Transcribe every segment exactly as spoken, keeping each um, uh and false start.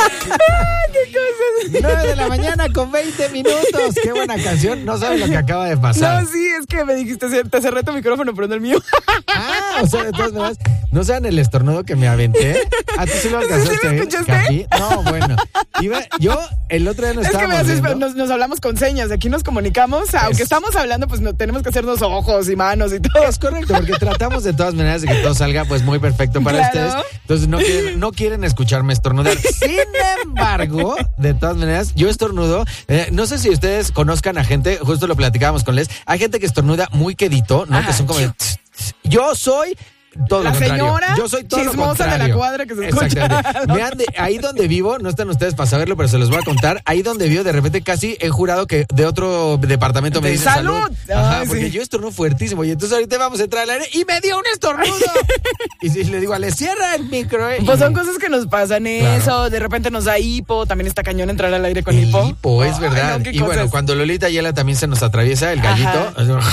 ¡Qué cosas! nueve de la mañana con veinte minutos. Qué buena canción. No sabes lo que acaba de pasar. No, sí, es que me dijiste, te cerré tu micrófono, pero no el mío. Ah, o sea, de todas maneras, no saben el estornudo que me aventé. ¿A ti sí lo alcanzaste? ¿Sí lo escuchaste? Capi? No, bueno. Iba, yo el otro día no es estaba. Es que me haces, nos, nos hablamos con señas, de aquí nos comunicamos. Aunque es... estamos hablando, pues no, tenemos que hacernos ojos y manos y todo. Es correcto, porque tratamos de todas maneras de que todo salga pues muy perfecto para claro. ustedes. Entonces no quieren, no quieren escucharme estornudar. Sin embargo, de todas maneras, yo estornudo. Eh, no sé si ustedes conozcan a gente, justo lo platicábamos con Les, hay gente que estornuda muy quedito, ¿no? Ajá. Que son como de... Yo soy... Todo la lo contrario. Señora yo soy todo chismosa lo contrario. de la cuadra que se escucha. Vean, de, ahí donde vivo, no están ustedes para saberlo, pero se los voy a contar. Ahí donde vivo, de repente casi he jurado que de otro departamento me dicen salud. salud. Ajá, Ay, porque sí. yo estornudo fuertísimo. Y entonces ahorita vamos a entrar al aire y me dio un estornudo. Y si le digo, le cierra el micro. Eh, pues son cosas que nos pasan, eso. Claro. De repente nos da hipo. También está cañón entrar al aire con el hipo. Hipo, es verdad. Ay, no, y cosas. Bueno, cuando Lolita Ayala también se nos atraviesa el gallito.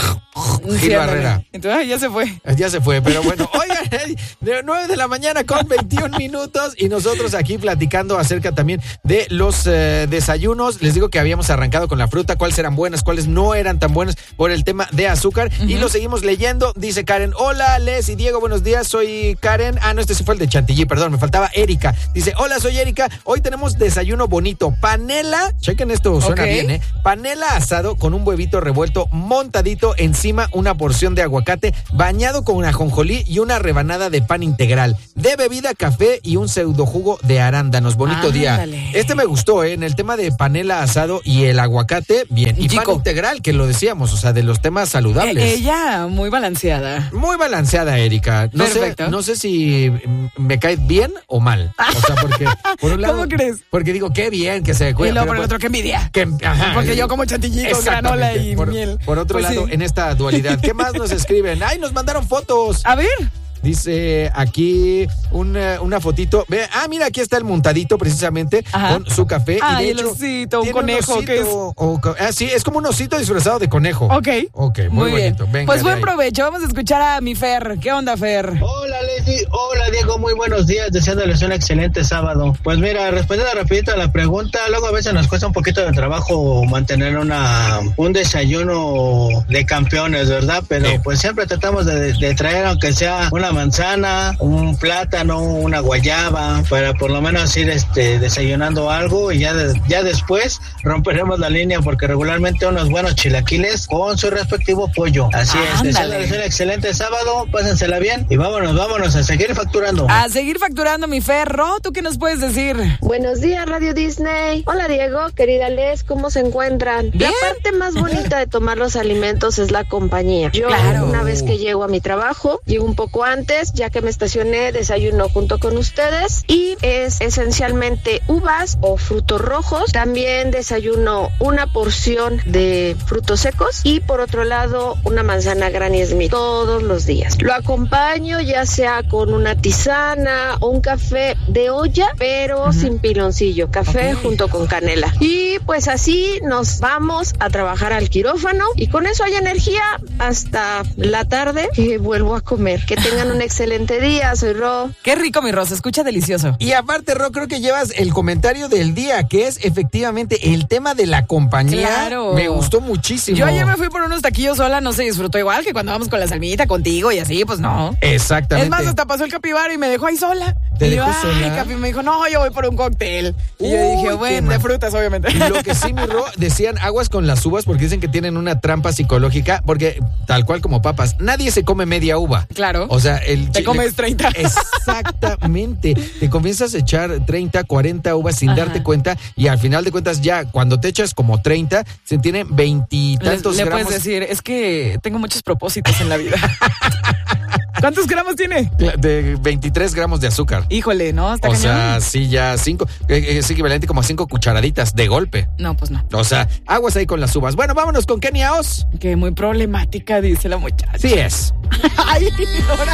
Gil sí, Barrera. Entonces ya se fue. Ya se fue, pero bueno, oigan. De nueve de la mañana con veintiún minutos y nosotros aquí platicando acerca también de los eh, desayunos. Les digo que habíamos arrancado con la fruta, cuáles eran buenas, cuáles no eran tan buenas por el tema de azúcar. Uh-huh. Y lo seguimos leyendo. Dice Karen, hola Les y Diego, buenos días, soy Karen. Ah, no, este sí fue el de Chantilly, perdón, me faltaba Erika. Dice, hola, soy Erika, hoy tenemos desayuno bonito. Panela, chequen esto, suena okay. bien, ¿eh? Panela asado con un huevito revuelto montadito encima, una porción de aguacate bañado con ajonjolí y una rebanada de pan integral, de bebida, café y un pseudo jugo de arándanos. Bonito ah, día. Dale. Este me gustó, ¿eh? En el tema de panela asado y el aguacate, bien. Y Chico. Pan integral, que lo decíamos, o sea, de los temas saludables. Eh, ella, muy balanceada. Muy balanceada, Erika. No Perfecto. sé, no sé si me cae bien o mal. O sea, porque por un lado. ¿Cómo crees? Porque digo, qué bien que se cuida. Y luego por el otro, qué envidia. Que, ajá, porque yo como chantilly con granola y por, miel. Por otro pues lado, sí. en esta dualidad, ¿qué más nos escriben? ¡Ay, nos mandaron fotos! A ver. Dice aquí una, una fotito. Ve, ah, mira, aquí está el montadito precisamente. Ajá. Con su café. Ah, y de el hecho, osito, un conejo. Un que es? O, ah, sí, es como un osito disfrazado de conejo. Ok. Ok, muy, muy bonito. Venga, pues buen provecho. Vamos a escuchar a mi Fer. ¿Qué onda, Fer? Hola, Leslie. Hola, Diego. Muy buenos días. Deseándoles un excelente sábado. Pues mira, respondiendo rapidito a la pregunta, luego a veces nos cuesta un poquito de trabajo mantener una un desayuno de campeones, ¿verdad? Pero sí. pues siempre tratamos de, de traer, aunque sea una manzana, un plátano, una guayaba, para por lo menos ir este desayunando algo y ya, de, ya después romperemos la línea porque regularmente unos buenos chilaquiles con su respectivo pollo. Así ah, es, deseándoles un excelente sábado, pásensela bien y vámonos, vámonos a seguir facturando. A seguir facturando, mi Ferro. ¿Tú qué nos puedes decir? Buenos días, Radio Disney. Hola, Diego, querida Les, ¿cómo se encuentran? ¿Bien? La parte más bonita de tomar los alimentos es la compañía. Yo, claro. una vez que llego a mi trabajo, llego un poco antes, ya que me estacioné, desayuno junto con ustedes y es esencialmente uvas o frutos rojos. También desayuno una porción de frutos secos y por otro lado una manzana Granny Smith todos los días. Lo acompaño ya sea con una tisana o un café de olla, pero uh-huh. sin piloncillo, café okay. junto con canela. Y pues así nos vamos a trabajar al quirófano y con eso hay energía hasta la tarde que vuelvo a comer. Que tengan un excelente día, soy Ro. Qué rico, mi Ro, se escucha delicioso. Y aparte, Ro, creo que llevas el comentario del día, que es efectivamente el tema de la compañía. Claro. Me gustó muchísimo. Yo ayer me fui por unos taquillos sola, no se disfrutó igual que cuando vamos con la Salmita contigo y así, pues no. Exactamente. Es más, hasta pasó el capibaro y me dejó ahí sola. ¿Te y dejó yo, sola? Ay, Capi me dijo, no, yo voy por un cóctel. Y Uy, yo dije, bueno, de frutas, obviamente. Lo que sí, mi Ro, decían aguas con las uvas porque dicen que tienen una trampa psicológica, porque tal cual como papas, nadie se come media uva. Claro. O sea, el te comes treinta. Exactamente. Te comienzas a echar treinta, cuarenta uvas sin Ajá. darte cuenta y al final de cuentas ya cuando te echas como treinta, se tienen veintitantos le, le gramos. Le puedes decir, es que tengo muchos propósitos en la vida. ¿Cuántos gramos tiene? De veintitrés gramos de azúcar. Híjole, ¿no? Está o cañón. sea, sí, ya cinco. Es equivalente como a cinco cucharaditas de golpe. No, pues no. O sea, aguas ahí con las uvas. Bueno, vámonos con Kenia Oz. Que muy problemática, dice la muchacha. Sí es. Ay, ahora